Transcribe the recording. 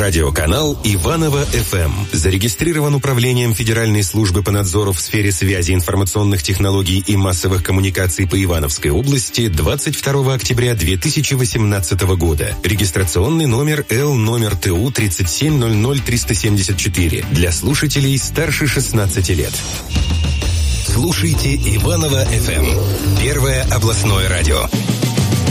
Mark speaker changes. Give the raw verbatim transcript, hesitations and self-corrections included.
Speaker 1: Радиоканал Иваново-эф эм зарегистрирован Управлением Федеральной службы по надзору в сфере связи, информационных технологий и массовых коммуникаций по Ивановской области двадцать второго октября две тысячи восемнадцатого года. Регистрационный номер Л номер Т У тридцать семь ноль ноль триста семьдесят четыре для слушателей старше шестнадцати лет. Слушайте Иваново-эф эм. Первое областное радио.